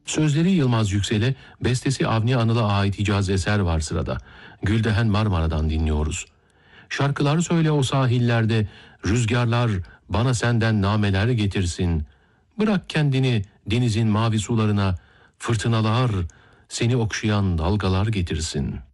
Sözleri Yılmaz Yüksel'e, bestesi Avni Anıl'a ait Hicaz eser var sırada. Güldehen Marmara'dan dinliyoruz. Şarkılar söyle o sahillerde, rüzgarlar bana senden nameler getirsin. Bırak kendini denizin mavi sularına, fırtınalar seni okşayan dalgalar getirsin.''